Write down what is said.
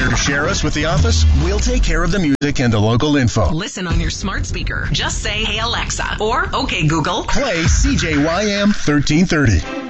Care to share us with the office? We'll take care of the music and the local info. Listen on your smart speaker. Just say, "Hey Alexa," or "Okay Google." Play CJYM 1330.